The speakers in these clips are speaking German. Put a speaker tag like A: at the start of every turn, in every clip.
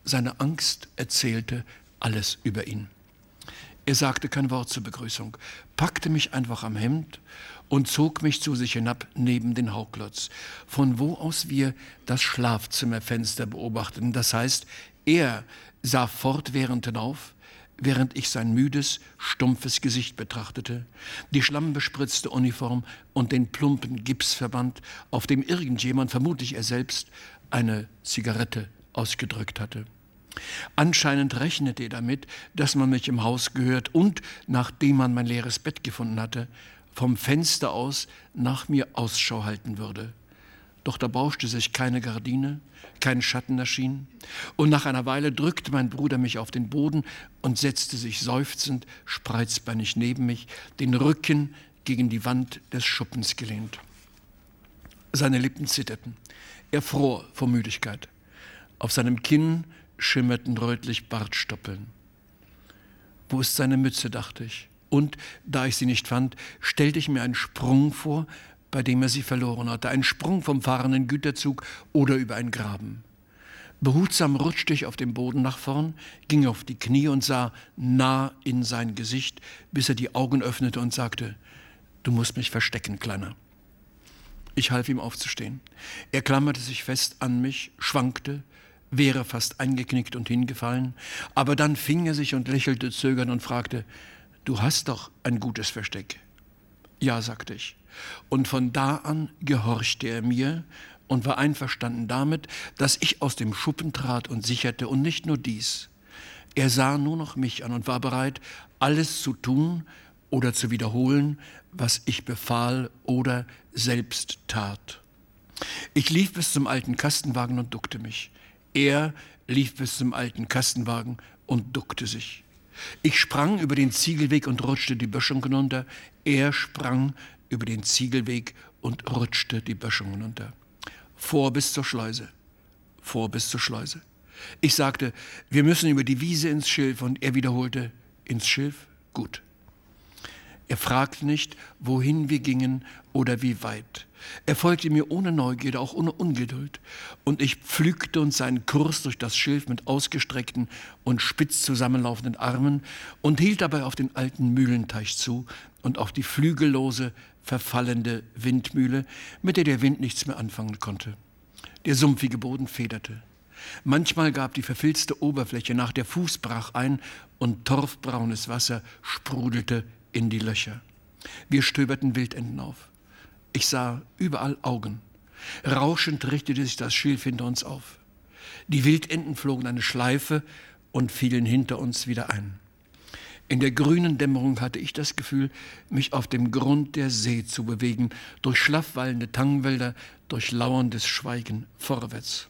A: Seine Angst erzählte alles über ihn. Er sagte kein Wort zur Begrüßung, packte mich einfach am Hemd und zog mich zu sich hinab neben den Hauklotz, von wo aus wir das Schlafzimmerfenster beobachteten. Das heißt, er sah fortwährend hinauf, während ich sein müdes, stumpfes Gesicht betrachtete, die schlammbespritzte Uniform und den plumpen Gipsverband, auf dem irgendjemand, vermutlich er selbst, eine Zigarette ausgedrückt hatte. Anscheinend rechnete er damit, dass man mich im Haus gehört und, nachdem man mein leeres Bett gefunden hatte, vom Fenster aus nach mir Ausschau halten würde. Doch da bauschte sich keine Gardine, kein Schatten erschien, und nach einer Weile drückte mein Bruder mich auf den Boden und setzte sich seufzend, spreizbeinig neben mich, den Rücken gegen die Wand des Schuppens gelehnt. Seine Lippen zitterten. Er fror vor Müdigkeit. Auf seinem Kinn schimmerten rötlich Bartstoppeln. Wo ist seine Mütze, dachte ich. Und, da ich sie nicht fand, stellte ich mir einen Sprung vor, bei dem er sie verloren hatte. Ein Sprung vom fahrenden Güterzug oder über einen Graben. Behutsam rutschte ich auf dem Boden nach vorn, ging auf die Knie und sah nah in sein Gesicht, bis er die Augen öffnete und sagte, »Du musst mich verstecken, Kleiner.« Ich half ihm aufzustehen. Er klammerte sich fest an mich, schwankte, wäre fast eingeknickt und hingefallen, aber dann fing er sich und lächelte zögernd und fragte, »Du hast doch ein gutes Versteck.« »Ja«, sagte ich. Und von da an gehorchte er mir und war einverstanden damit, dass ich aus dem Schuppen trat und sicherte, und nicht nur dies. Er sah nur noch mich an und war bereit, alles zu tun oder zu wiederholen, was ich befahl oder selbst tat. Ich lief bis zum alten Kastenwagen und duckte mich. Er lief bis zum alten Kastenwagen und duckte sich. Ich sprang über den Ziegelweg und rutschte die Böschung hinunter. Er sprang über den Ziegelweg und rutschte die Böschung hinunter. Vor bis zur Schleuse. Vor bis zur Schleuse. Ich sagte, wir müssen über die Wiese ins Schilf, und er wiederholte, ins Schilf? Gut. Er fragte nicht, wohin wir gingen oder wie weit. Er folgte mir ohne Neugierde, auch ohne Ungeduld. Und ich pflügte uns seinen Kurs durch das Schilf mit ausgestreckten und spitz zusammenlaufenden Armen und hielt dabei auf den alten Mühlenteich zu und auf die flügellose, verfallende Windmühle, mit der Wind nichts mehr anfangen konnte. Der sumpfige Boden federte. Manchmal gab die verfilzte Oberfläche nach, der Fuß brach ein und torfbraunes Wasser sprudelte in die Löcher. Wir stöberten Wildenten auf. Ich sah überall Augen. Rauschend richtete sich das Schilf hinter uns auf. Die Wildenten flogen eine Schleife und fielen hinter uns wieder ein. In der grünen Dämmerung hatte ich das Gefühl, mich auf dem Grund der See zu bewegen, durch schlaffwallende Tangwälder, durch lauerndes Schweigen vorwärts.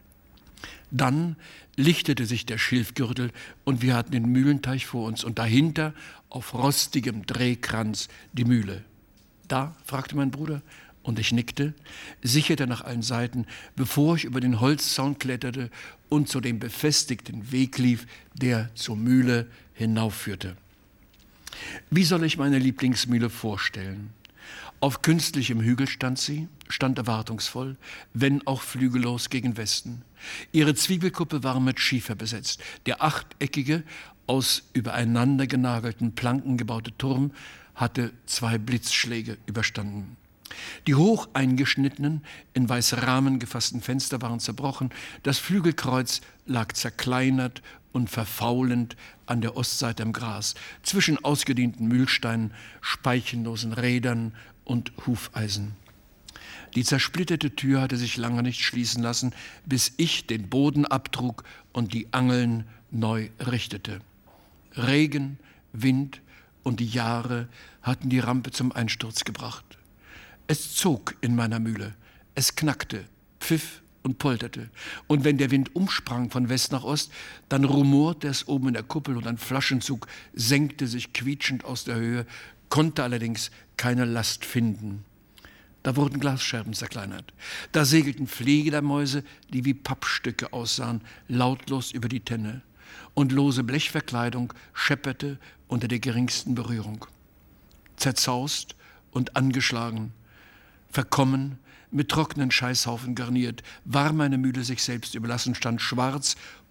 A: Dann lichtete sich der Schilfgürtel und wir hatten den Mühlenteich vor uns und dahinter auf rostigem Drehkranz die Mühle. Da? Fragte mein Bruder und ich nickte, sicherte nach allen Seiten, bevor ich über den Holzzaun kletterte und zu dem befestigten Weg lief, der zur Mühle hinaufführte. Wie soll ich meine Lieblingsmühle vorstellen? Auf künstlichem Hügel stand sie, stand erwartungsvoll, wenn auch flügellos gegen Westen. Ihre Zwiebelkuppe war mit Schiefer besetzt. Der achteckige, aus übereinander genagelten Planken gebaute Turm hatte 2 Blitzschläge überstanden. Die hoch eingeschnittenen, in weiße Rahmen gefassten Fenster waren zerbrochen. Das Flügelkreuz lag zerkleinert und verfaulend an der Ostseite im Gras, zwischen ausgedienten Mühlsteinen, speichenlosen Rädern und Hufeisen. Die zersplitterte Tür hatte sich lange nicht schließen lassen, bis ich den Boden abtrug und die Angeln neu richtete. Regen, Wind und die Jahre hatten die Rampe zum Einsturz gebracht. Es zog in meiner Mühle, es knackte, pfiff und polterte. Und wenn der Wind umsprang von West nach Ost, dann rumorte es oben in der Kuppel und ein Flaschenzug senkte sich quietschend aus der Höhe, konnte allerdings keine Last finden. Da wurden Glasscherben zerkleinert. Da segelten Fledermäuse, die wie Pappstücke aussahen, lautlos über die Tenne. Und lose Blechverkleidung schepperte unter der geringsten Berührung. Zerzaust und angeschlagen, verkommen, mit trockenen Scheißhaufen garniert, war meine Mühle sich selbst überlassen, stand schwarz